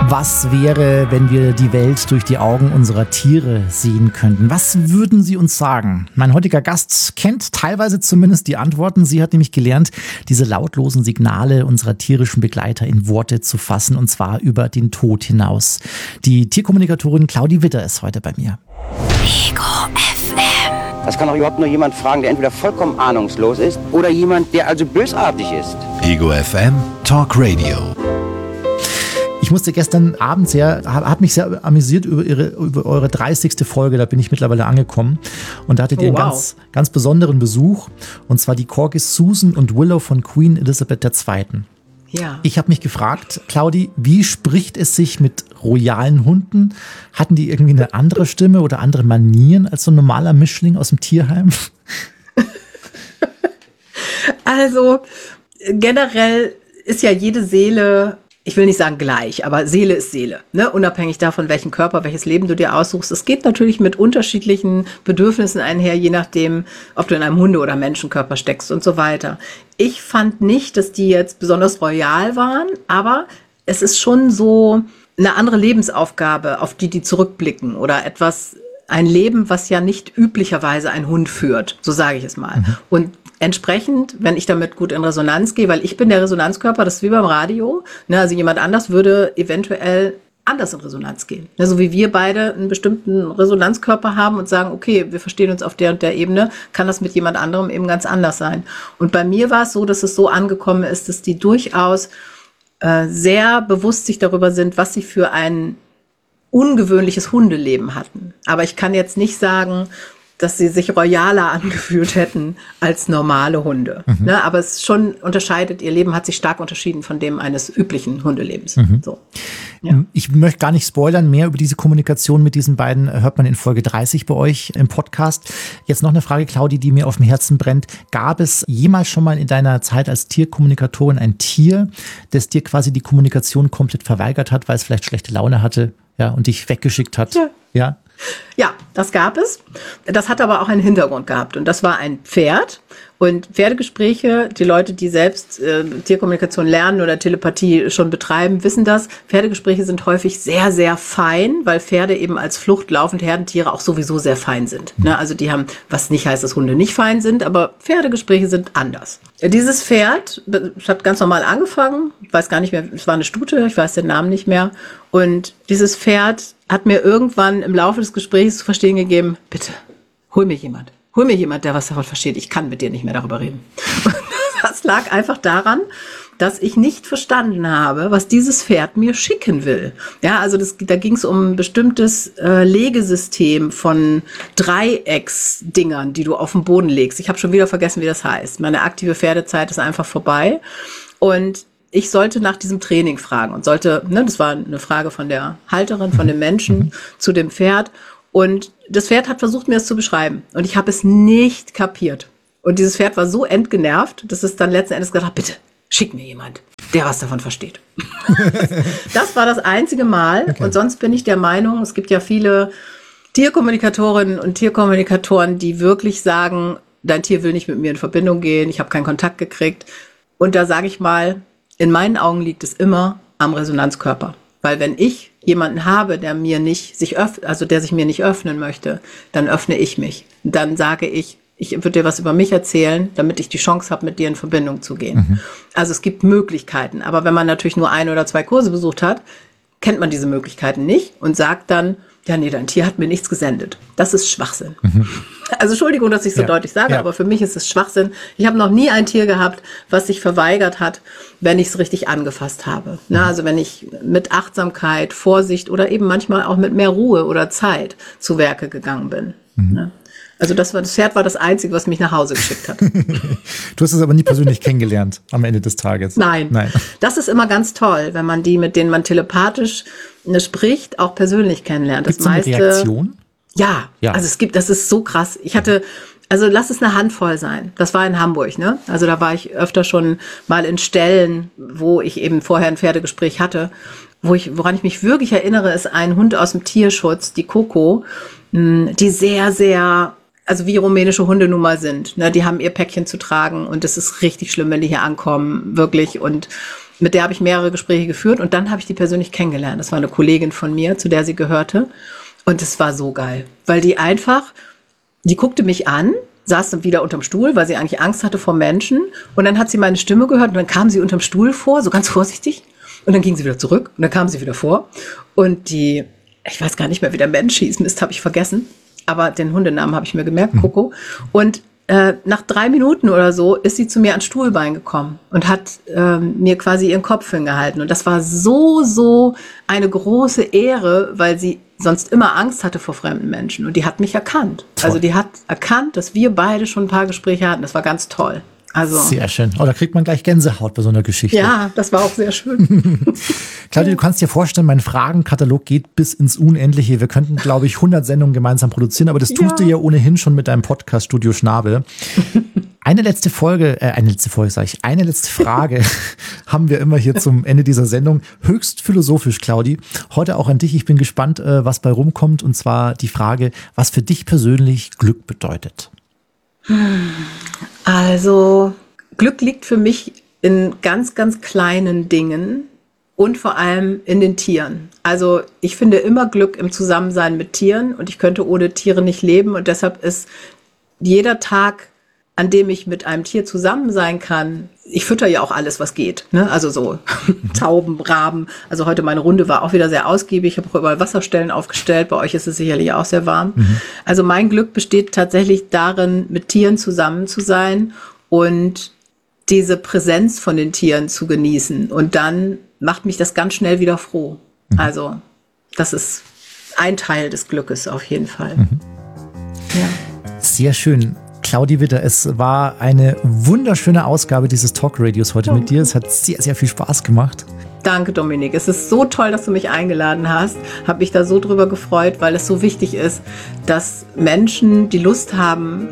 Was wäre, wenn wir die Welt durch die Augen unserer Tiere sehen könnten? Was würden Sie uns sagen? Mein heutiger Gast kennt teilweise zumindest die Antworten. Sie hat nämlich gelernt, diese lautlosen Signale unserer tierischen Begleiter in Worte zu fassen, und zwar über den Tod hinaus. Die Tierkommunikatorin Claudi Witter ist heute bei mir. Ego FM. Das kann doch überhaupt nur jemand fragen, der entweder vollkommen ahnungslos ist oder jemand, der also bösartig ist. Ego FM Talk Radio. Ich musste gestern Abend habe mich sehr amüsiert über eure 30. Folge, da bin ich mittlerweile angekommen. Und da hattet ihr einen ganz besonderen Besuch, und zwar die Corgis Susan und Willow von Queen Elizabeth II. Ja. Ich habe mich gefragt, Claudi, wie spricht es sich mit royalen Hunden? Hatten die irgendwie eine andere Stimme oder andere Manieren als so ein normaler Mischling aus dem Tierheim? Also generell ist ja jede Seele, ich will nicht sagen gleich, aber Seele ist Seele, ne? Unabhängig davon, welchen Körper, welches Leben du dir aussuchst. Es geht natürlich mit unterschiedlichen Bedürfnissen einher, je nachdem, ob du in einem Hunde- oder Menschenkörper steckst und so weiter. Ich fand nicht, dass die jetzt besonders royal waren, aber es ist schon so eine andere Lebensaufgabe, auf die zurückblicken, oder ein Leben, was ja nicht üblicherweise ein Hund führt, so sage ich es mal. Und entsprechend, wenn ich damit gut in Resonanz gehe, weil ich bin der Resonanzkörper, das ist wie beim Radio, ne, also jemand anders würde eventuell anders in Resonanz gehen. Ne, so wie wir beide einen bestimmten Resonanzkörper haben und sagen, okay, wir verstehen uns auf der und der Ebene, kann das mit jemand anderem eben ganz anders sein. Und bei mir war es so, dass es so angekommen ist, dass die durchaus sehr bewusst sich darüber sind, was sie für ein ungewöhnliches Hundeleben hatten. Aber ich kann jetzt nicht sagen, dass sie sich royaler angefühlt hätten als normale Hunde. Ne, aber es schon unterscheidet, ihr Leben hat sich stark unterschieden von dem eines üblichen Hundelebens. So. Ja. Ich möchte gar nicht spoilern, mehr über diese Kommunikation mit diesen beiden hört man in Folge 30 bei euch im Podcast. Jetzt noch eine Frage, Claudi, die mir auf dem Herzen brennt. Gab es jemals schon mal in deiner Zeit als Tierkommunikatorin ein Tier, das dir quasi die Kommunikation komplett verweigert hat, weil es vielleicht schlechte Laune hatte, ja, und dich weggeschickt hat? Ja? Ja, das gab es. Das hat aber auch einen Hintergrund gehabt. Und das war ein Pferd. Und Pferdegespräche, die Leute, die selbst Tierkommunikation lernen oder Telepathie schon betreiben, wissen das. Pferdegespräche sind häufig sehr, sehr fein, weil Pferde eben als fluchtlaufende Herdentiere auch sowieso sehr fein sind. Ne? Also die haben, was nicht heißt, dass Hunde nicht fein sind, aber Pferdegespräche sind anders. Dieses Pferd hat ganz normal angefangen. Ich weiß gar nicht mehr, es war eine Stute, ich weiß den Namen nicht mehr. Und dieses Pferd hat mir irgendwann im Laufe des Gesprächs zu verstehen gegeben, bitte, hol mir jemand, der was davon versteht. Ich kann mit dir nicht mehr darüber reden. Und das lag einfach daran, dass ich nicht verstanden habe, was dieses Pferd mir schicken will. Ja, also da ging es um ein bestimmtes Legesystem von Dreiecksdingern, die du auf den Boden legst. Ich habe schon wieder vergessen, wie das heißt. Meine aktive Pferdezeit ist einfach vorbei. Und ich sollte nach diesem Training fragen und das war eine Frage von der Halterin, von dem Menschen zu dem Pferd. Und das Pferd hat versucht, mir das zu beschreiben. Und ich habe es nicht kapiert. Und dieses Pferd war so entgenervt, dass es dann letzten Endes gesagt hat, bitte, schick mir jemand, der was davon versteht. Das war das einzige Mal. Okay. Und sonst bin ich der Meinung, es gibt ja viele Tierkommunikatorinnen und Tierkommunikatoren, die wirklich sagen, dein Tier will nicht mit mir in Verbindung gehen, ich habe keinen Kontakt gekriegt. Und da sage ich mal, in meinen Augen liegt es immer am Resonanzkörper. Weil wenn ich jemanden habe, der sich mir nicht öffnen möchte, dann öffne ich mich. Dann sage ich würde dir was über mich erzählen, damit ich die Chance habe, mit dir in Verbindung zu gehen. Also es gibt Möglichkeiten. Aber wenn man natürlich nur 1 oder 2 Kurse besucht hat, kennt man diese Möglichkeiten nicht und sagt dann, ja, nee, dein Tier hat mir nichts gesendet. Das ist Schwachsinn. Also Entschuldigung, dass ich so deutlich sage, aber für mich ist es Schwachsinn. Ich habe noch nie ein Tier gehabt, was sich verweigert hat, wenn ich es richtig angefasst habe. Na, also wenn ich mit Achtsamkeit, Vorsicht oder eben manchmal auch mit mehr Ruhe oder Zeit zu Werke gegangen bin. Ne? Also das Pferd war das Einzige, was mich nach Hause geschickt hat. Du hast es aber nie persönlich kennengelernt am Ende des Tages. Nein. Das ist immer ganz toll, wenn man die, mit denen man telepathisch spricht, auch persönlich kennenlernt. Gibt's eine Reaktion? Ja, also das ist so krass. Also lass es eine Handvoll sein. Das war in Hamburg, ne? Also da war ich öfter schon mal in Stellen, wo ich eben vorher ein Pferdegespräch hatte. Woran ich mich wirklich erinnere, ist ein Hund aus dem Tierschutz, die Coco, die sehr, sehr, also wie rumänische Hunde nun mal sind. Ne? Die haben ihr Päckchen zu tragen und es ist richtig schlimm, wenn die hier ankommen, wirklich. Und mit der habe ich mehrere Gespräche geführt und dann habe ich die persönlich kennengelernt. Das war eine Kollegin von mir, zu der sie gehörte. Und es war so geil, weil die guckte mich an, saß dann wieder unterm Stuhl, weil sie eigentlich Angst hatte vor Menschen. Und dann hat sie meine Stimme gehört und dann kam sie unterm Stuhl vor, so ganz vorsichtig. Und dann ging sie wieder zurück und dann kam sie wieder vor. Und ich weiß gar nicht mehr, wie der Mensch hieß, Mist, habe ich vergessen. Aber den Hundenamen habe ich mir gemerkt, Coco. Und nach 3 Minuten oder so ist sie zu mir ans Stuhlbein gekommen und hat mir quasi ihren Kopf hingehalten. Und das war so eine große Ehre, weil sie sonst immer Angst hatte vor fremden Menschen. Und die hat mich erkannt. Toll. Also die hat erkannt, dass wir beide schon ein paar Gespräche hatten. Das war ganz toll. Also, sehr schön. Oh, da kriegt man gleich Gänsehaut bei so einer Geschichte. Ja, das war auch sehr schön. Claudia, du kannst dir vorstellen, mein Fragenkatalog geht bis ins Unendliche. Wir könnten, glaube ich, 100 Sendungen gemeinsam produzieren, aber das tust du ja ohnehin schon mit deinem Podcast Studio Schnabel. Eine letzte Frage haben wir immer hier zum Ende dieser Sendung. Höchst philosophisch, Claudi. Heute auch an dich. Ich bin gespannt, was bei rumkommt. Und zwar die Frage, was für dich persönlich Glück bedeutet. Also Glück liegt für mich in ganz, ganz kleinen Dingen und vor allem in den Tieren. Also ich finde immer Glück im Zusammensein mit Tieren und ich könnte ohne Tiere nicht leben. Und deshalb ist jeder Tag, an dem ich mit einem Tier zusammen sein kann, ich fütter ja auch alles, was geht, ne? Also so Tauben, Raben. Also heute meine Runde war auch wieder sehr ausgiebig. Ich habe auch überall Wasserstellen aufgestellt. Bei euch ist es sicherlich auch sehr warm. Also mein Glück besteht tatsächlich darin, mit Tieren zusammen zu sein und diese Präsenz von den Tieren zu genießen. Und dann macht mich das ganz schnell wieder froh. Also das ist ein Teil des Glückes auf jeden Fall. Ja. Sehr schön. Claudi Witter, es war eine wunderschöne Ausgabe dieses Talk-Radios heute mit dir. Es hat sehr, sehr viel Spaß gemacht. Danke, Dominik. Es ist so toll, dass du mich eingeladen hast. Habe mich da so drüber gefreut, weil es so wichtig ist, dass Menschen, die Lust haben,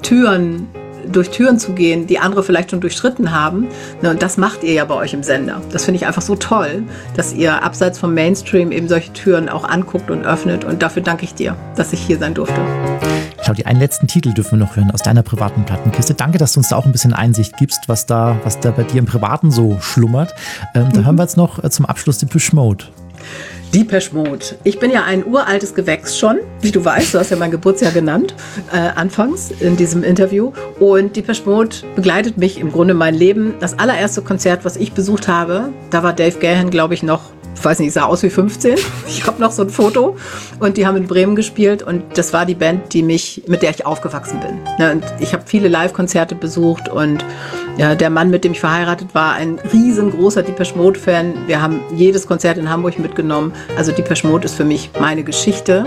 durch Türen zu gehen, die andere vielleicht schon durchschritten haben. Und das macht ihr ja bei euch im Sender. Das finde ich einfach so toll, dass ihr abseits vom Mainstream eben solche Türen auch anguckt und öffnet. Und dafür danke ich dir, dass ich hier sein durfte. Claudi, einen letzten Titel dürfen wir noch hören aus deiner privaten Plattenkiste. Danke, dass du uns da auch ein bisschen Einsicht gibst, was da bei dir im Privaten so schlummert. Da hören wir jetzt noch zum Abschluss Depeche Mode. Depeche Mode. Ich bin ja ein uraltes Gewächs schon, wie du weißt. Du hast ja mein Geburtsjahr genannt, anfangs in diesem Interview. Und Depeche Mode begleitet mich im Grunde mein Leben. Das allererste Konzert, was ich besucht habe, da war Dave Gahan, glaube ich, noch, ich weiß nicht, sah aus wie 15. Ich habe noch so ein Foto. Und die haben in Bremen gespielt. Und das war die Band, mit der ich aufgewachsen bin. Und ich habe viele Live-Konzerte besucht. Und ja, der Mann, mit dem ich verheiratet war, ein riesengroßer Depeche Mode-Fan. Wir haben jedes Konzert in Hamburg mitgenommen. Also Depeche Mode ist für mich meine Geschichte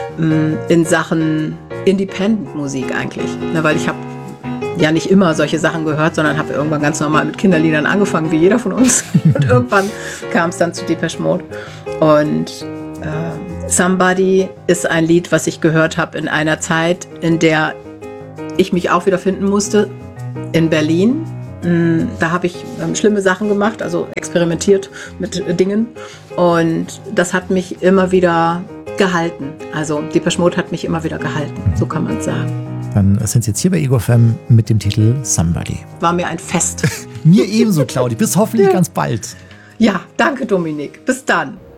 in Sachen Independent-Musik eigentlich. Weil ich habe ja nicht immer solche Sachen gehört, sondern habe irgendwann ganz normal mit Kinderliedern angefangen, wie jeder von uns. Und irgendwann kam es dann zu Depeche Mode. Und Somebody ist ein Lied, was ich gehört habe in einer Zeit, in der ich mich auch wieder finden musste, in Berlin. Da habe ich schlimme Sachen gemacht, also experimentiert mit Dingen. Und das hat mich immer wieder gehalten. Also Depeche Mode hat mich immer wieder gehalten, so kann man es sagen. Dann sind Sie jetzt hier bei Ego FM mit dem Titel Somebody. War mir ein Fest. Mir ebenso, Claudi. Bis hoffentlich ganz bald. Ja, danke, Dominik. Bis dann.